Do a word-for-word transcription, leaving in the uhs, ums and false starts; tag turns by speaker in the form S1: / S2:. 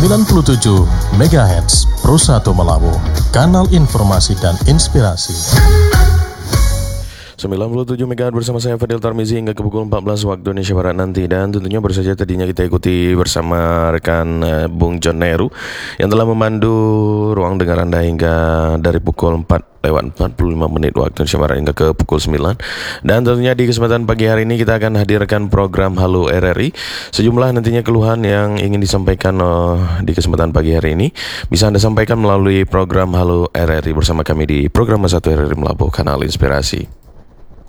S1: sembilan puluh tujuh megahertz Pro satu Melabu, kanal informasi dan inspirasi.
S2: sembilan puluh tujuh megahertz bersama saya Fadil Tarmizi hingga ke pukul empat belas waktu Indonesia Barat nanti. Dan tentunya baru saja tadinya kita ikuti bersama rekan uh, Bung John Neru yang telah memandu ruang dengar Anda hingga dari pukul empat lewat empat puluh lima menit waktu Indonesia Barat hingga ke pukul sembilan. Dan tentunya di kesempatan pagi hari ini kita akan hadirkan program Halo R R I. Sejumlah nantinya keluhan yang ingin disampaikan uh, di kesempatan pagi hari ini bisa Anda sampaikan melalui program Halo R R I bersama kami di program satu R R I Melabuh, kanal inspirasi.